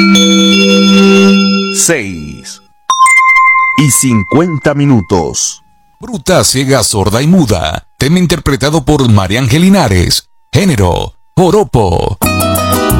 6:50. Bruta, ciega, sorda y muda. Tema interpretado por María Ángel Linares. Género, joropo.